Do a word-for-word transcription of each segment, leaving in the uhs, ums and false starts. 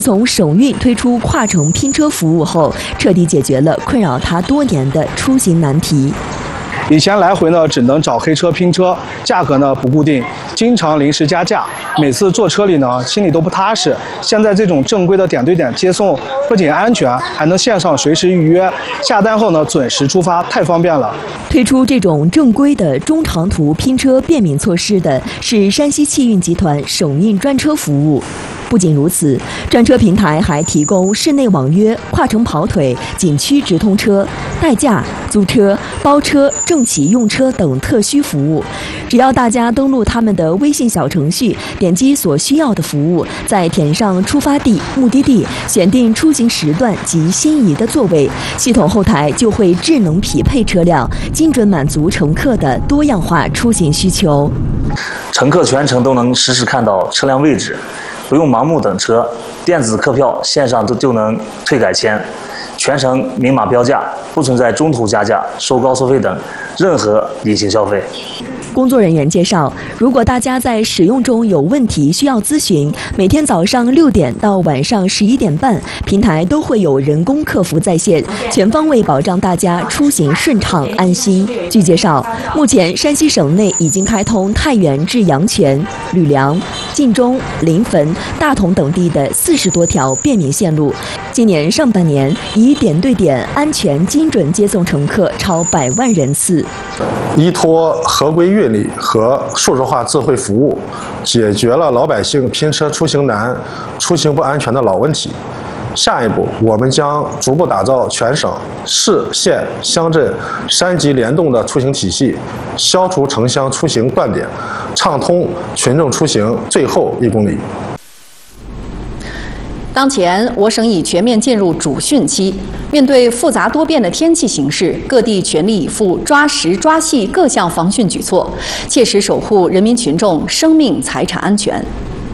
从省运推出跨城拼车服务后，彻底解决了困扰他多年的出行难题。 以前来回呢只能找黑车拼车，价格呢不固定，经常临时加价，每次坐车里呢心里都不踏实。现在这种正规的点对点接送，不仅安全，还能线上随时预约，下单后呢准时出发，太方便了。 推出这种正规的中长途拼车便民措施的是山西汽运集团省运专车服务。不仅如此，专车平台还提供室内网约、跨城跑腿、景区直通车、代驾、租车、包车、政企用车等特需服务。只要大家登录他们的微信小程序，点击所需要的服务，再填上出发地、目的地，选定出行时段及心仪的座位，系统后台就会智能匹配车辆，精准满足乘客的多样化出行需求。 乘客全程都能实时看到车辆位置，不用盲目等车，电子客票线上都就能退改签，全程明码标价，不存在中途加价、收高收费等任何隐形消费。 工作人员介绍，如果大家在使用中有问题需要咨询，每天早上六点到晚上十一点半，平台都会有人工客服在线，全方位保障大家出行顺畅安心。据介绍，目前山西省内已经开通太原至阳泉、吕梁、晋中、临汾、大同等地的四十多条便民线路。今年上半年，以点对点、安全、精准接送乘客超百万人次。 依托合规运力和数字化智慧服务，解决了老百姓拼车出行难、出行不安全的老问题。下一步，我们将逐步打造全省市县乡镇三级联动的出行体系，消除城乡出行断点，畅通群众出行最后一公里。 当前，我省已全面进入主汛期。面对复杂多变的天气形势，各地全力以赴抓实抓细各项防汛举措，切实守护人民群众生命财产安全。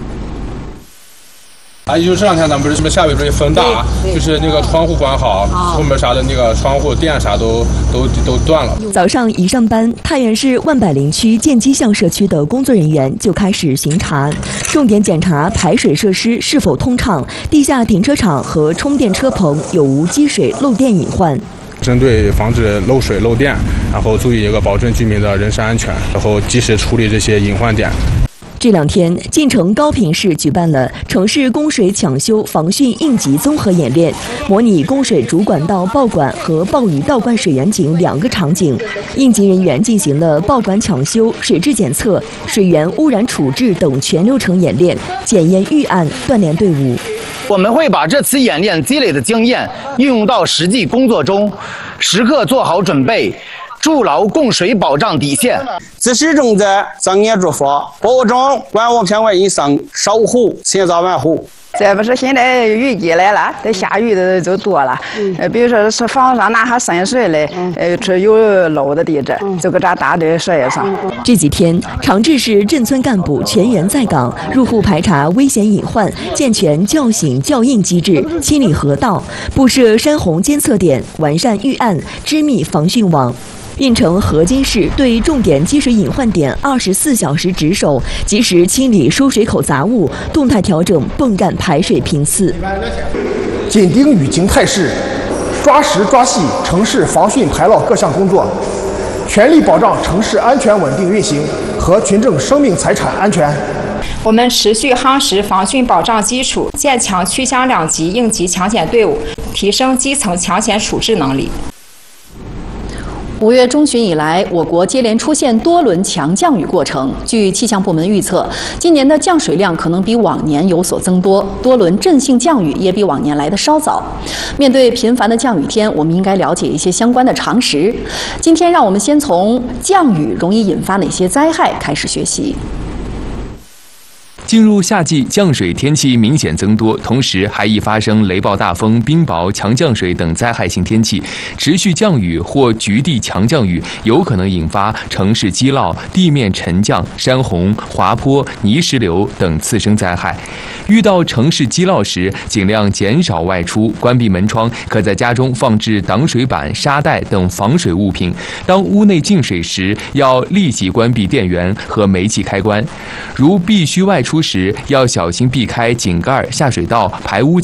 啊，就这两天咱们不是什么下雨不是风大，就是那个窗户关好，后面啥的那个窗户电啥都都都断了。 早上一上班，太原市万柏林区建基巷社区的工作人员就开始巡查，重点检查排水设施是否通畅，地下停车场和充电车棚有无积水漏电隐患。 针对防止漏水漏电，然后注意一个保证居民的人身安全，然后及时处理这些隐患点。 这两天，晋城高平市举办了城市供水抢修防汛应急综合演练，模拟供水主管道爆管和暴雨倒灌水源井两个场景。应急人员进行了爆管抢修、水质检测、水源污染处置等全流程演练，检验预案，锻炼队伍。 我们会把这次演练积累的经验运用到实际工作中，时刻做好准备，筑牢供水保障底线。 自始终在正业住房，保证万物平安以上，守护千家万户。 这不是现在雨季来了，这下雨的就多了。呃，比如说是房上哪还渗水嘞，呃，这有漏的地址，就搁这大堆水上。 这几天，长治市镇村干部全员在岗，入户排查危险隐患，健全叫醒叫应机制，清理河道，布设山洪监测点，完善预案，织密防汛网。运城河津市对重点积水隐患点二十四小时值守，及时清理输水口杂物，动态调整泵干排水频次。 紧盯雨情态势，抓实抓细城市防汛排涝各项工作，全力保障城市安全稳定运行和群众生命财产安全。 我们持续夯实防汛保障基础，建强区乡两级应急抢险队伍，提升基层抢险处置能力。 五月中旬以来，我国接连出现多轮强降雨过程。据气象部门预测，今年的降水量可能比往年有所增多，多轮阵性降雨也比往年来得稍早。面对频繁的降雨天，我们应该了解一些相关的常识。今天，让我们先从降雨容易引发哪些灾害开始学习。 进入夏季，降水天气明显增多，同时还易发生雷暴大风、冰雹、强降水等灾害性天气。持续降雨或局地强降雨，有可能引发城市积涝、地面沉降、山洪、滑坡、泥石流等次生灾害。遇到城市积涝时，尽量减少外出，关闭门窗，可在家中放置挡水板、沙袋等防水物品。当屋内进水时，要立即关闭电源和煤气开关。如必须外出时，要小心避开井盖、下水道、排污井。